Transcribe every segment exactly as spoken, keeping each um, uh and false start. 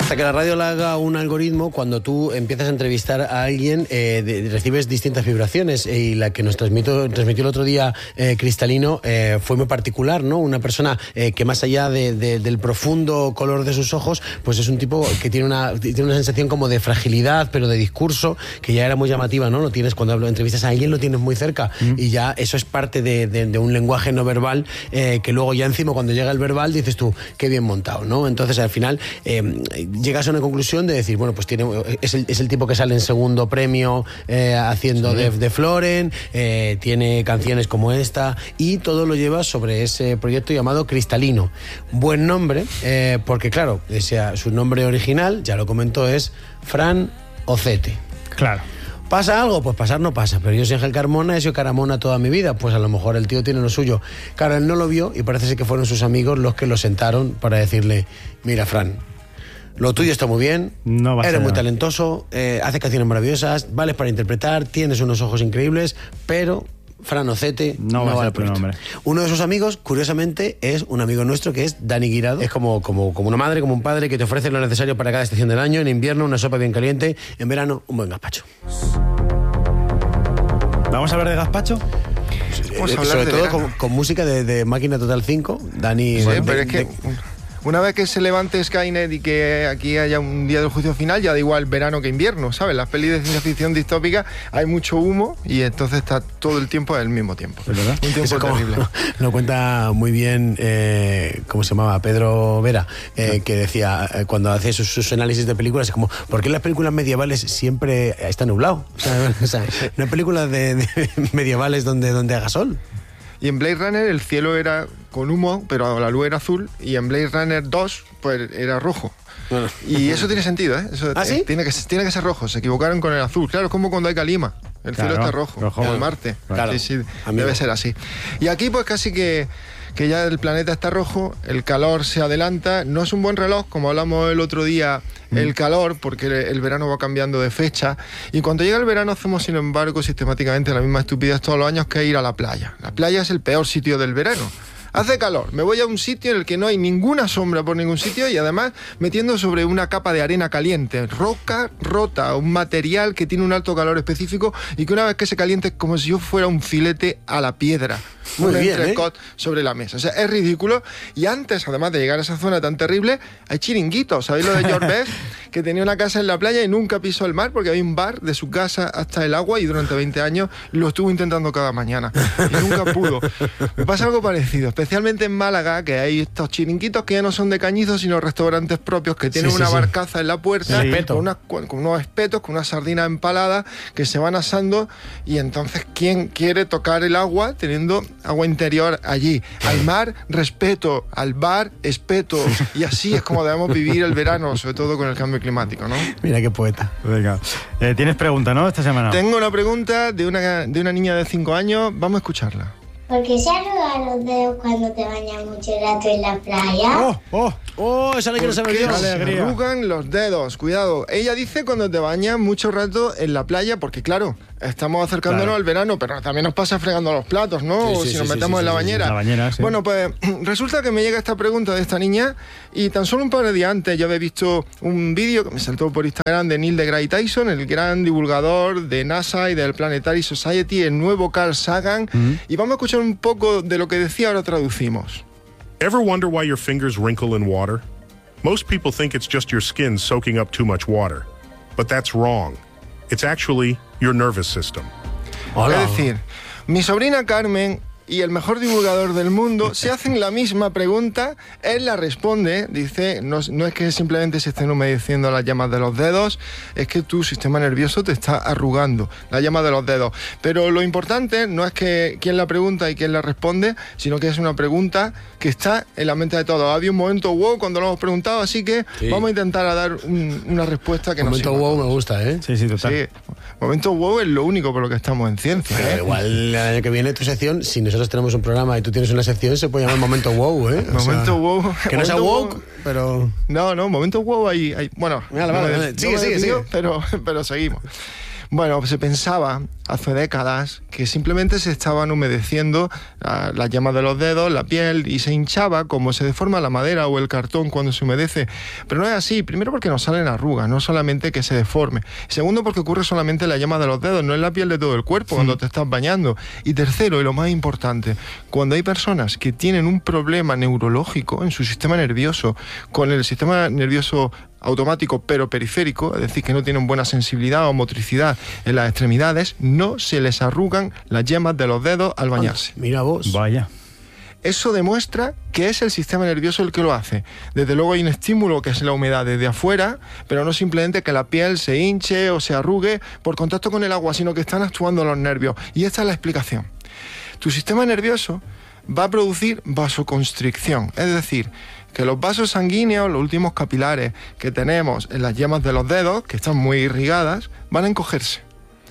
Hasta que la radio le haga un algoritmo, cuando tú empiezas a entrevistar a alguien, eh, de, recibes distintas vibraciones. Eh, y la que nos transmitió, transmitió el otro día eh, Cristalino eh, fue muy particular, ¿no? Una persona eh, que más allá de, de, del profundo color de sus ojos, pues es un tipo que tiene una, tiene una sensación como de fragilidad, pero de discurso, que ya era muy llamativa, ¿no? Lo tienes cuando hablo, entrevistas a alguien, lo tienes muy cerca. Mm. Y ya eso es parte de, de, de un lenguaje no verbal eh, que luego ya encima cuando llega el verbal dices tú, qué bien montado, ¿no? Entonces al final eh, llegas a una conclusión de decir, bueno, pues tiene es el, es el tipo que sale en segundo premio eh, haciendo sí. de, de Floren, eh, tiene canciones como esta y todo lo lleva sobre ese proyecto llamado Cristalino. Buen nombre, eh, porque claro, ese, su nombre original, ya lo comentó, es Fran Ocete. Claro. ¿Pasa algo? Pues pasar no pasa, pero yo soy Ángel Carmona, he sido Caramona toda mi vida, pues a lo mejor el tío tiene lo suyo. Claro, él no lo vio y parece ser que fueron sus amigos los que lo sentaron para decirle, mira, Fran, lo tuyo está muy bien, no eres muy talentoso, eh, haces canciones maravillosas, vales para interpretar, tienes unos ojos increíbles, pero Fran Ocete no, no vale por nombre. Uno de sus amigos, curiosamente, es un amigo nuestro que es Dani Guirado. Es como, como, como una madre, como un padre que te ofrece lo necesario para cada estación del año. En invierno, una sopa bien caliente. En verano, un buen gazpacho. ¿Vamos a hablar de gazpacho? Vamos a hablar Sobre de todo con, con música de, de Máquina Total cinco. Dani... Sí, bueno, pero de, es que... De, Una vez que se levante Skynet y que aquí haya un día del juicio final, ya da igual verano que invierno, ¿sabes? Las pelis de ciencia ficción distópica hay mucho humo y entonces está todo el tiempo al mismo tiempo. ¿Verdad? Un tiempo Eso terrible. Como, lo cuenta muy bien, eh, ¿cómo se llamaba? Pedro Vera, eh, sí. que decía, eh, cuando hacía sus, sus análisis de películas, es como, ¿por qué las películas medievales siempre está nublado? O sea, o sea, no hay películas de, de medievales donde, donde haga sol. Y en Blade Runner el cielo era con humo, pero la luz era azul, y en Blade Runner dos pues era rojo. Bueno. Y eso tiene sentido, ¿eh? Eso ¿Ah, sí? tiene, que, tiene que ser rojo, se equivocaron con el azul. Claro, es como cuando hay calima, el claro, cielo está rojo, rojo como el Marte. Claro, sí, sí, debe ser así. Y aquí pues casi que, que ya el planeta está rojo, el calor se adelanta, no es un buen reloj, como hablamos el otro día, mm. el calor, porque el verano va cambiando de fecha, y cuando llega el verano hacemos, sin embargo, sistemáticamente la misma estupidez todos los años, que ir a la playa. La playa es el peor sitio del verano. Hace calor, me voy a un sitio en el que no hay ninguna sombra por ningún sitio y además metiendo sobre una capa de arena caliente, roca rota, un material que tiene un alto calor específico y que una vez que se caliente es como si yo fuera un filete a la piedra. Muy un bien, entrecot ¿eh? sobre la mesa. O sea, es ridículo. Y antes, además de llegar a esa zona tan terrible, hay chiringuitos. ¿Sabéis lo de George Best? Que tenía una casa en la playa y nunca pisó el mar porque había un bar de su casa hasta el agua y durante veinte años lo estuvo intentando cada mañana. Y nunca pudo. Me pasa algo parecido, especialmente en Málaga, que hay estos chiringuitos que ya no son de cañizos, sino restaurantes propios que tienen sí, sí, una barcaza sí. en la puerta, sí. con, unas, con unos espetos, con una sardina empalada que se van asando y entonces, ¿quién quiere tocar el agua teniendo agua interior allí? Al mar, respeto, al bar, espeto, y así es como debemos vivir el verano, sobre todo con el cambio climático, ¿no? Mira qué poeta. Venga. Eh, ¿Tienes pregunta, no, esta semana? Tengo una pregunta de una, de una niña de cinco años, vamos a escucharla. ¿Por qué se arrugan los dedos cuando te bañas mucho rato en la playa? ¡Oh, oh, oh! Esa la quiero saber yo. Se arrugan los dedos, cuidado. Ella dice cuando te bañas mucho rato en la playa, porque claro, estamos acercándonos claro. al verano, pero también nos pasa fregando los platos, ¿no? Sí, sí, o si sí, nos sí, metemos sí, en la sí, bañera. La bañera sí. Bueno, pues resulta que me llega esta pregunta de esta niña y tan solo un par de días antes yo había visto un vídeo que me saltó por Instagram de Neil deGrasse Tyson, el gran divulgador de NASA y del Planetary Society, el nuevo Carl Sagan, mm-hmm. y vamos a escuchar un poco de lo que decía, ahora traducimos. Ever wonder why your fingers wrinkle in water? Most people think it's just your skin soaking up too much water. But that's wrong. It's actually your nervous system. Hola. Es decir, mi sobrina Carmen y el mejor divulgador del mundo se hacen la misma pregunta, él la responde, dice, no, no es que simplemente se estén humedeciendo las yemas de los dedos, es que tu sistema nervioso te está arrugando las yemas de los dedos. Pero lo importante no es que quién la pregunta y quién la responde, sino que es una pregunta que está en la mente de todos. Había un momento wow cuando lo hemos preguntado, así que sí. vamos a intentar a dar un, una respuesta que nos sirva. Momento wow me gusta, ¿eh? Sí, sí, total. Sí. Momento wow es lo único por lo que estamos en ciencia. Pero ¿eh? igual el año que viene tu sección, si nosotros tenemos un programa y tú tienes una sección, se puede llamar Momento Wow, ¿eh? O momento sea, wow. Que no sea woke, wow, pero... No, no, Momento wow hay... hay bueno, vale, vale, no vale. Me, Sigue, no sigue, decido, sigue. Pero, pero seguimos. Bueno, se pensaba hace décadas que simplemente se estaban humedeciendo uh, las yemas de los dedos, la piel, y se hinchaba como se deforma la madera o el cartón cuando se humedece. Pero no es así. Primero porque nos salen arrugas, no solamente que se deforme. Segundo porque ocurre solamente en la yema de los dedos, no en la piel de todo el cuerpo, sí, cuando te estás bañando. Y tercero, y lo más importante, cuando hay personas que tienen un problema neurológico en su sistema nervioso, con el sistema nervioso automático pero periférico, es decir, que no tienen buena sensibilidad o motricidad en las extremidades, no se les arrugan las yemas de los dedos al bañarse. Mira vos. Vaya. Eso demuestra que es el sistema nervioso el que lo hace. Desde luego hay un estímulo que es la humedad desde afuera, pero no simplemente que la piel se hinche o se arrugue por contacto con el agua, sino que están actuando los nervios. Y esta es la explicación. Tu sistema nervioso va a producir vasoconstricción, es decir, que los vasos sanguíneos, los últimos capilares que tenemos en las yemas de los dedos, que están muy irrigadas, van a encogerse.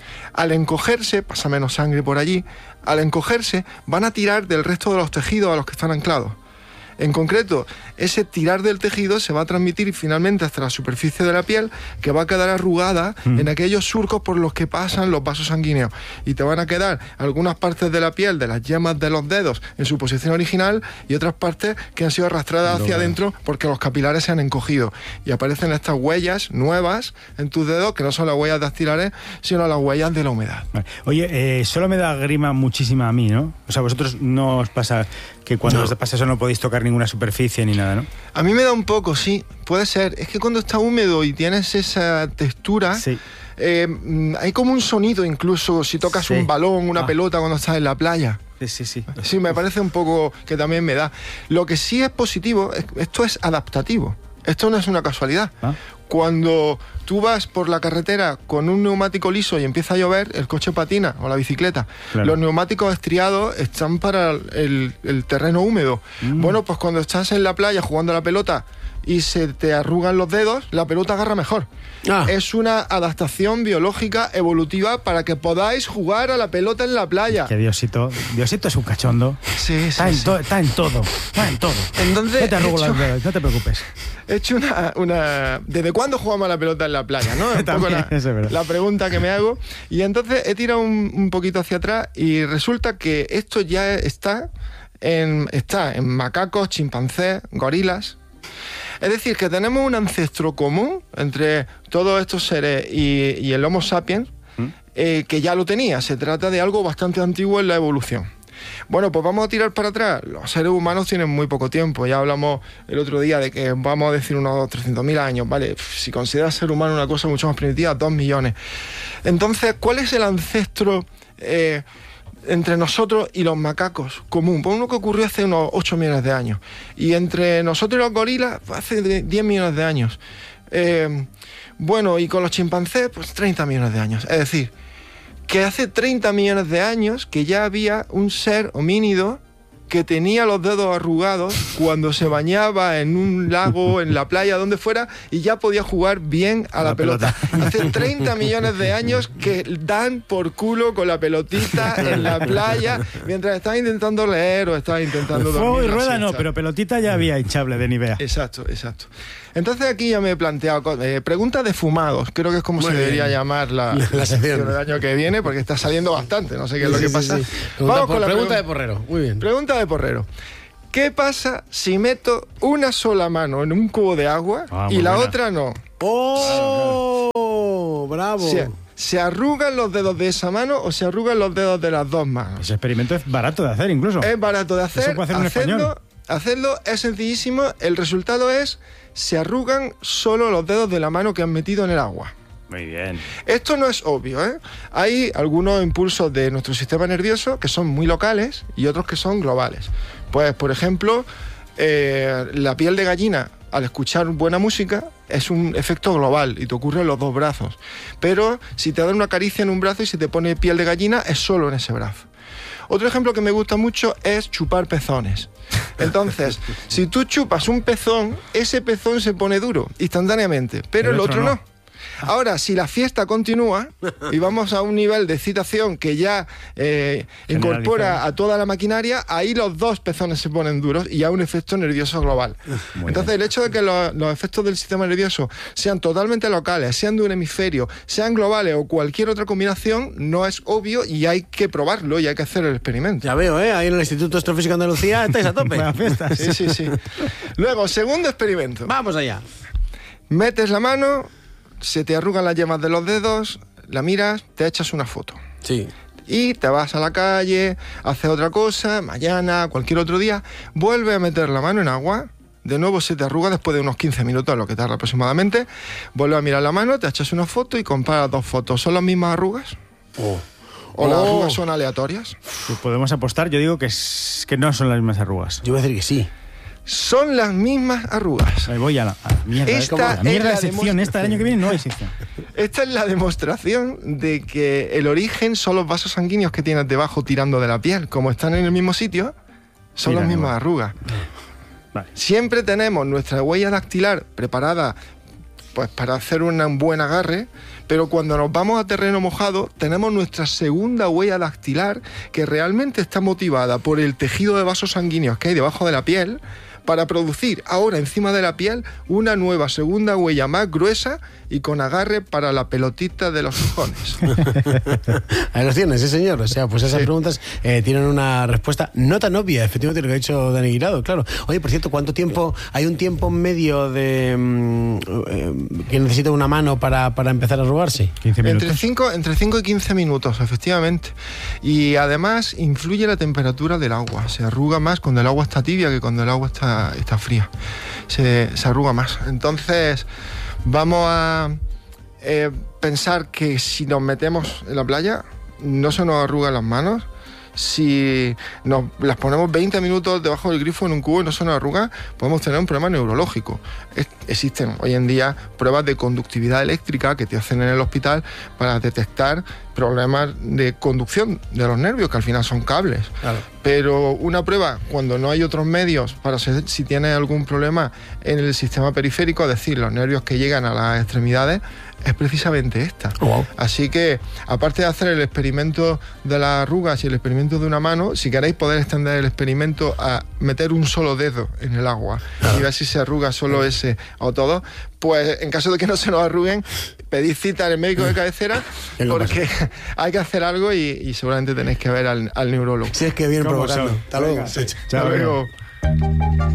Al encogerse, pasa menos sangre por allí, al encogerse van a tirar del resto de los tejidos a los que están anclados. En concreto, ese tirar del tejido se va a transmitir finalmente hasta la superficie de la piel, que va a quedar arrugada mm. en aquellos surcos por los que pasan los vasos sanguíneos. Y te van a quedar algunas partes de la piel, de las yemas de los dedos, en su posición original, y otras partes que han sido arrastradas hacia adentro porque los capilares se han encogido. Y aparecen estas huellas nuevas en tus dedos, que no son las huellas dactilares, sino las huellas de la humedad. Vale. Oye, eh, solo me da grima muchísima a mí, ¿no? O sea, vosotros no os pasa que cuando no. os pasa eso no podéis tocar ninguna superficie ni nada, ¿no? A mí me da un poco, sí, puede ser. Es que cuando está húmedo y tienes esa textura, sí. eh, hay como un sonido incluso si tocas sí. un balón, una ah. pelota cuando estás en la playa. Sí, sí, sí. Sí, me parece un poco que también me da. Lo que sí es positivo, es, esto es adaptativo. Esto no es una casualidad. ¿Ah? Cuando tú vas por la carretera con un neumático liso y empieza a llover, el coche patina o la bicicleta. Claro. Los neumáticos estriados están para el, el terreno húmedo. Mm. Bueno, pues cuando estás en la playa jugando a la pelota y se te arrugan los dedos, la pelota agarra mejor. Ah. Es una adaptación biológica evolutiva para que podáis jugar a la pelota en la playa. Es que Diosito, Diosito es un cachondo. Sí, sí, está, sí. En to, está en todo, está en todo. Entonces, no te arrugo hecho, los dedos, no te preocupes. He hecho una, una... ¿Desde cuándo jugamos a la pelota en la playa? ¿No? Es un poco la, la pregunta que me hago. Y entonces he tirado un, un poquito hacia atrás y resulta que esto ya está en, está en macacos, chimpancés, gorilas. Es decir, que tenemos un ancestro común entre todos estos seres y, y el Homo sapiens, ¿Mm? eh, que ya lo tenía. Se trata de algo bastante antiguo en la evolución. Bueno, pues vamos a tirar para atrás. Los seres humanos tienen muy poco tiempo. Ya hablamos el otro día de que vamos a decir unos trescientos mil años, ¿vale? Si consideras ser humano una cosa mucho más primitiva, dos millones. Entonces, ¿cuál es el ancestro eh, entre nosotros y los macacos común? Pues uno que ocurrió hace unos ocho millones de años. Y entre nosotros y los gorilas, pues hace diez millones de años. Eh, bueno, y con los chimpancés, pues treinta millones de años. Es decir, que hace treinta millones de años que ya había un ser homínido que tenía los dedos arrugados cuando se bañaba en un lago, en la playa, donde fuera, y ya podía jugar bien a la, la pelota. pelota. Hace treinta millones de años que dan por culo con la pelotita en la playa mientras estás intentando leer o estás intentando dormir. Fuego y rueda no, pero pelotita ya había hinchable de Nivea. Exacto, exacto. Entonces aquí ya me he planteado eh, preguntas de fumados, creo que es como Muy se bien. debería llamar la, la, la sección del año que viene, porque está saliendo bastante, no sé qué es sí, lo que sí, pasa. Sí. Pregunta, Vamos con la pregunta pregu- de Porrero, muy bien. Pregunta de Porrero. ¿Qué pasa si meto una sola mano en un cubo de agua ah, y la buena. otra no? ¡Oh! Ah, ¡bravo! ¿Se, ¿Se arrugan los dedos de esa mano o se arrugan los dedos de las dos manos? Ese experimento es barato de hacer incluso. Es barato de hacer. Eso puede hacer un hacerlo, hacerlo es sencillísimo. El resultado es se arrugan solo los dedos de la mano que han metido en el agua. Muy bien. Esto no es obvio, ¿eh? Hay algunos impulsos de nuestro sistema nervioso que son muy locales y otros que son globales. Pues, por ejemplo, eh, la piel de gallina, al escuchar buena música, es un efecto global y te ocurre en los dos brazos. Pero si te dan una caricia en un brazo y se te pone piel de gallina, es solo en ese brazo. Otro ejemplo que me gusta mucho es chupar pezones. Entonces, si tú chupas un pezón, ese pezón se pone duro instantáneamente, pero el, el otro, otro no. no. Ahora, si la fiesta continúa y vamos a un nivel de excitación que ya eh, incorpora a toda la maquinaria, ahí los dos pezones se ponen duros y hay un efecto nervioso global. Muy Entonces, bien. el hecho de que los, los efectos del sistema nervioso sean totalmente locales, sean de un hemisferio, sean globales o cualquier otra combinación, no es obvio y hay que probarlo y hay que hacer el experimento. Ya veo, ¿eh? Ahí en el Instituto Astrofísico de Andalucía estáis a tope. Buena fiesta. Sí, sí, sí. Luego, segundo experimento. Vamos allá. Metes la mano, se te arrugan las yemas de los dedos, la miras, te echas una foto. Sí. Y te vas a la calle, haces otra cosa, mañana, cualquier otro día, vuelves a meter la mano en agua, de nuevo se te arruga después de unos quince minutos, lo que tarda aproximadamente, vuelves a mirar la mano, te echas una foto y comparas dos fotos. ¿Son las mismas arrugas? Oh. ¿O las Oh. arrugas son aleatorias? Pues podemos apostar, yo digo que, es, que no son las mismas arrugas. Yo voy a decir que sí. Son las mismas arrugas. Ahí voy a la, a la mierda. Esta ¿eh? La mierda es de la sección. demos- Esta, el año que viene no hay sección. Esta es la demostración de que el origen son los vasos sanguíneos que tienes debajo tirando de la piel. Como están en el mismo sitio, son Mira, las mismas igual. arrugas. Vale. Siempre tenemos nuestra huella dactilar preparada pues para hacer un buen agarre, pero cuando nos vamos a terreno mojado tenemos nuestra segunda huella dactilar que realmente está motivada por el tejido de vasos sanguíneos que hay debajo de la piel para producir ahora encima de la piel una nueva segunda huella más gruesa y con agarre para la pelotita de los cojones. Ahí los tienes, sí señor. O sea, pues esas Sí. preguntas eh, tienen una respuesta no tan obvia, efectivamente, lo que ha dicho Dani Guirado, claro. Oye, por cierto, ¿cuánto tiempo, hay un tiempo medio de mm, eh, que necesita una mano para, para empezar a arrugarse? quince minutos. Entre cinco, entre cinco y quince minutos, efectivamente. Y además influye la temperatura del agua. Se arruga más cuando el agua está tibia que cuando el agua está, está fría. Se, se arruga más. Entonces, vamos a eh, pensar que si nos metemos en la playa, no se nos arrugan las manos. Si nos las ponemos veinte minutos debajo del grifo en un cubo y no se nos arruga, podemos tener un problema neurológico. Es- existen hoy en día pruebas de conductividad eléctrica que te hacen en el hospital para detectar problemas de conducción de los nervios, que al final son cables. Claro. Pero una prueba, cuando no hay otros medios para saber si tiene algún problema en el sistema periférico, es decir, los nervios que llegan a las extremidades, es precisamente esta. Oh, wow. Así que, aparte de hacer el experimento de las arrugas y el experimento de una mano, si queréis poder extender el experimento a meter un solo dedo en el agua y ver si se arruga solo ese o todo, pues en caso de que no se nos arruguen, pedid cita al médico de cabecera ¿Qué le porque hay que hacer algo y, y seguramente tenéis que ver al, al neurólogo. Si es que viene ¿Cómo provocando. son? Hasta luego. Venga. Hasta Chao, luego.